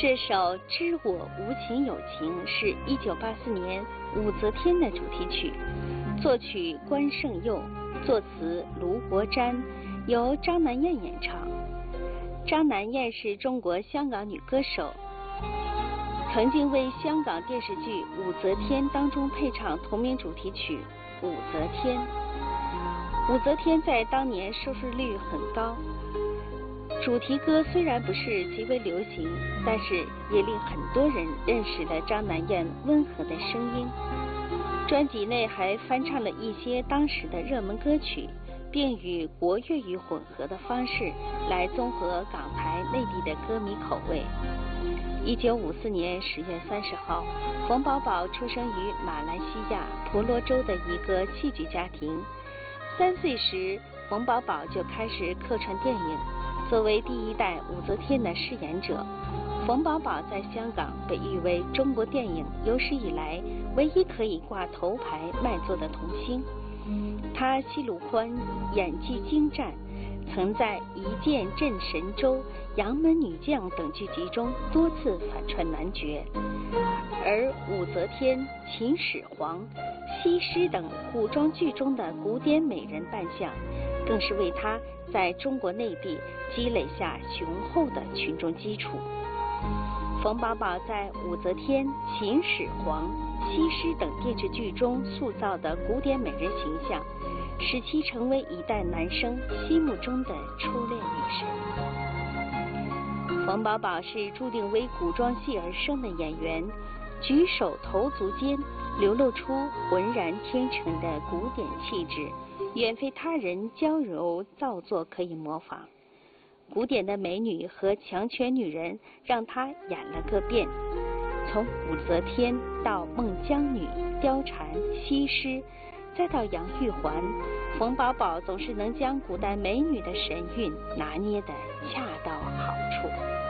这首《知我无情有情》是1984年武则天的主题曲，作曲关圣佑，作词卢国詹，由张南燕演唱。张南燕是中国香港女歌手，曾经为香港电视剧《武则天》当中配唱同名主题曲《武则天》。武则天在当年收视率很高，主题歌虽然不是极为流行，但是也令很多人认识了张南燕温和的声音。专辑内还翻唱了一些当时的热门歌曲，并与国粤语混合的方式来综合港台内地的歌迷口味。1954年10月30号，冯宝宝出生于马来西亚婆罗洲的一个戏剧家庭。3岁时，冯宝宝就开始客串电影。作为第一代武则天的饰演者，冯宝宝在香港被誉为中国电影有史以来唯一可以挂头牌卖座的童星。他戏路宽，演技精湛，曾在《一剑震神州》《杨门女将》等剧集中多次反串男角，而武则天、秦始皇、西施等古装剧中的古典美人扮相，更是为他在中国内地积累下雄厚的群众基础。冯宝宝在武则天、秦始皇、西施等电视剧中塑造的古典美人形象，使其成为一代男生心目中的初恋女神。冯宝宝是注定为古装戏而生的演员，举手投足间流露出浑然天成的古典气质，远非他人娇柔造作可以模仿。古典的美女和强权女人让她演了个遍，从武则天到孟姜女、貂蝉、西施，再到杨玉环，冯宝宝总是能将古代美女的神韵拿捏得恰到好处。